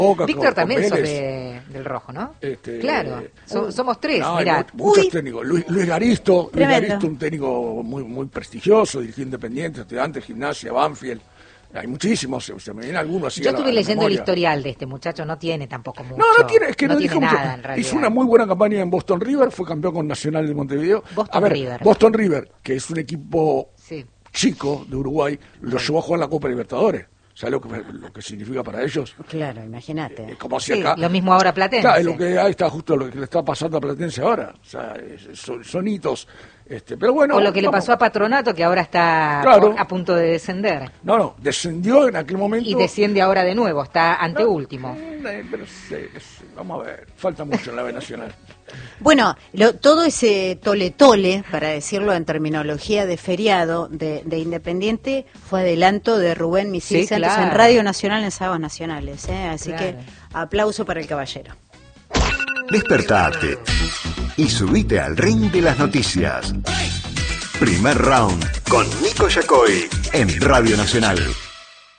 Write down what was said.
Boca, Víctor también sos Vélez. del rojo, ¿no? Claro, somos tres, no, mirá. Muchos técnicos. Luis Garisto, Tremendo. un técnico muy, muy prestigioso, dirigió Independiente, Estudiantes, Gimnasia, Banfield. Hay muchísimos, se me viene alguno así. Yo a la estuve leyendo el memoria. historial de este muchacho, no tiene tampoco mucho. No tiene, es que no tiene dijo mucho. nada en realidad. Hizo una muy buena campaña en Boston River, fue campeón con Nacional de Montevideo. Boston River, que es un equipo chico de Uruguay, lo llevó a jugar la Copa Libertadores. ¿Sabes lo que significa para ellos? Claro, imagínate. Como si acá, lo mismo ahora Platense. Claro, lo que ahí está justo lo que le está pasando a Platense ahora. O sea, son hitos. Pero bueno, o lo que le pasó a Patronato, que ahora está a punto de descender. No, descendió en aquel momento. Y desciende ahora de nuevo, está anteúltimo. Pero vamos a ver, falta mucho en la B Nacional. Bueno, todo ese tole-tole, para decirlo en terminología de feriado, de Independiente, fue adelanto de Rubén Misil Santos en Radio Nacional en Sábados Nacionales. Así que aplauso para el caballero. Despertate y subite al ring de las noticias. Primer round con Nico Yacoy en Radio Nacional.